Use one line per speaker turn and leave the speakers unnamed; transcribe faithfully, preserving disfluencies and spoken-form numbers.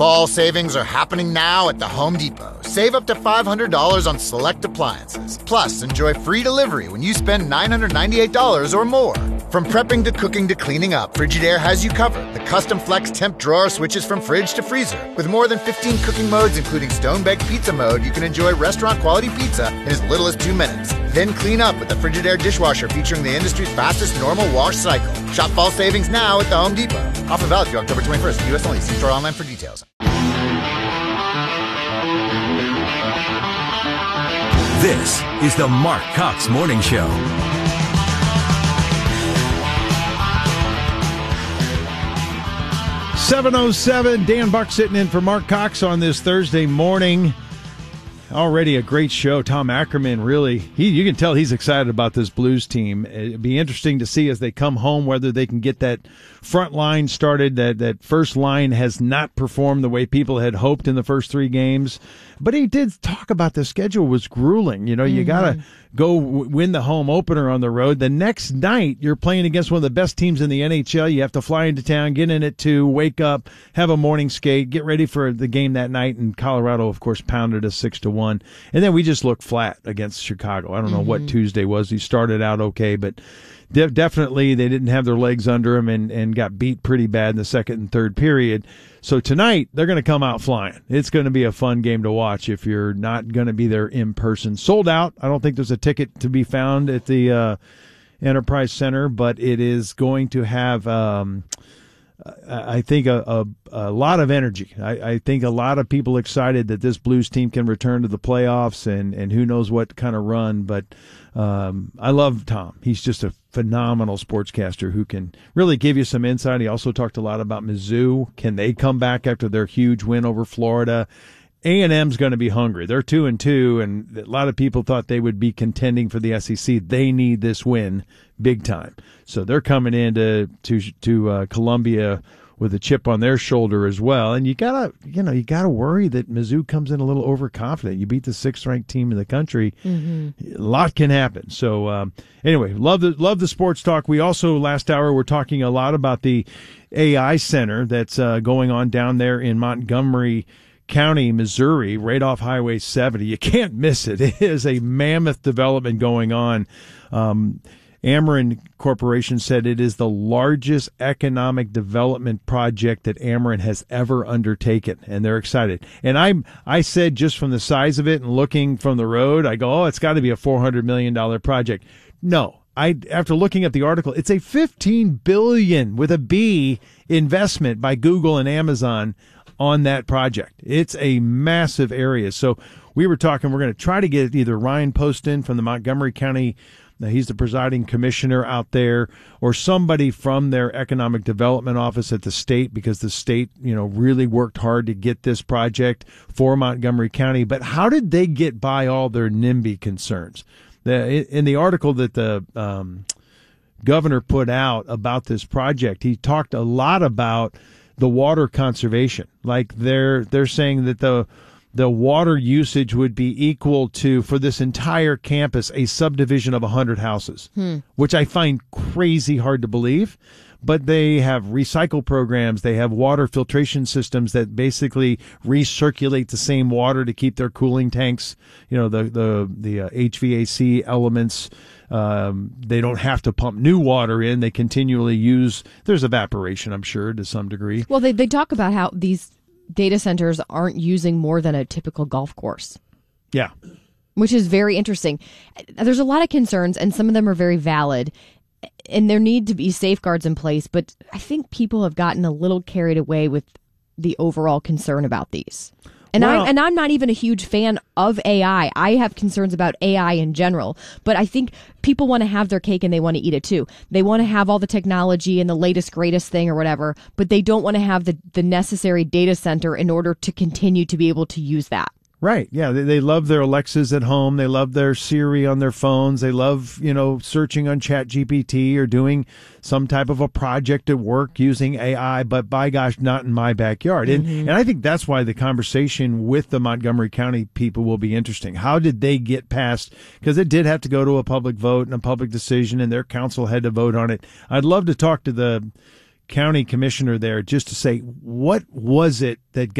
Fall savings are happening now at the Home Depot. Save up to five hundred dollars on select appliances. Plus, enjoy free delivery when you spend nine hundred ninety-eight dollars or more. From prepping to cooking to cleaning up, Frigidaire has you covered. The custom flex temp drawer switches from fridge to freezer. With more than fifteen cooking modes, including stone-baked pizza mode, you can enjoy restaurant-quality pizza in as little as two minutes. Then clean up with the Frigidaire dishwasher featuring the industry's fastest normal wash cycle. Shop fall savings now at the Home Depot. Offer valid through October twenty-first. U S only. See store online for details.
This is the Mark Cox Morning Show.
seven oh seven, Dan Buck sitting in for Mark Cox on this Thursday morning. Already a great show. Tom Ackerman, really, he, you can tell he's excited about this Blues team. It'd be interesting to see as they come home whether they can get that front line started. That, that first line has not performed the way people had hoped in the first three games. But he did talk about the schedule was grueling. You know, you mm-hmm. got to go w- win the home opener on the road. The next night, you're playing against one of the best teams in the N H L. You have to fly into town, get in at two, wake up, have a morning skate, get ready for the game that night. And Colorado, of course, pounded us six to one. And then we just looked flat against Chicago. I don't know mm-hmm. what Tuesday was. He started out okay, but de- definitely they didn't have their legs under him and, and got beat pretty bad in the second and third period. So tonight, they're going to come out flying. It's going to be a fun game to watch if you're not going to be there in person. Sold out. I don't think there's a ticket to be found at the uh, Enterprise Center, but it is going to have, um, I think, a, a, a lot of energy. I, I think a lot of people excited that this Blues team can return to the playoffs and, and who knows what kind of run. But um, I love Tom. He's just a phenomenal sportscaster who can really give you some insight. He also talked a lot about Mizzou. Can they come back after their huge win over Florida? A and M's going to be hungry. They're two and two, and a lot of people thought they would be contending for the S E C. They need this win big time, so they're coming into to to uh, Columbia with a chip on their shoulder as well. And you gotta, you know, you gotta worry that Mizzou comes in a little overconfident. You beat the sixth ranked team in the country. Mm-hmm. A lot can happen. So um, anyway, love the love the sports talk. We also last hour we're talking a lot about the A I Center that's uh, going on down there in Montgomery County, Missouri, right off Highway seventy. You can't miss it. It is a mammoth development going on. Um, Ameren Corporation said it is the largest economic development project that Ameren has ever undertaken, and they're excited. And I I said just from the size of it and looking from the road, I go, oh, it's got to be a four hundred million dollars project. No. I, after looking at the article, it's a fifteen billion dollars with a B investment by Google and Amazon on that project. It's a massive area. So we were talking, we're going to try to get either Ryan Poston from the Montgomery County, he's the presiding commissioner out there, or somebody from their economic development office at the state, because the state, you know, really worked hard to get this project for Montgomery County. But how did they get by all their NIMBY concerns? The, in the article that the um, governor put out about this project, he talked a lot about the water conservation. Like they're they're saying that the the water usage would be equal to, for this entire campus, a subdivision of one hundred houses, hmm. which I find crazy hard to believe. But they have recycle programs. They have water filtration systems that basically recirculate the same water to keep their cooling tanks, you know, the the the uh, H V A C elements. Um, they don't have to pump new water in. They continually use, there's evaporation, I'm sure, to some degree.
Well, they, they talk about how these data centers aren't using more than a typical golf course.
Yeah.
Which is very interesting. There's a lot of concerns, and some of them are very valid, and there need to be safeguards in place, but I think people have gotten a little carried away with the overall concern about these. And well, I and I'm not even a huge fan of A I. I have concerns about A I in general, but I think people want to have their cake and they want to eat it too. They want to have all the technology and the latest, greatest thing or whatever, but they don't want to have the, the necessary data center in order to continue to be able to use that.
Right. Yeah. They, they love their Alexas at home. They love their Siri on their phones. They love, you know, searching on Chat G P T or doing some type of a project at work using A I, but by gosh, not in my backyard. Mm-hmm. And, and I think that's why the conversation with the Montgomery County people will be interesting. How did they get past, because it did have to go to a public vote and a public decision, and their council had to vote on it. I'd love to talk to the county commissioner there just to say, what was it that got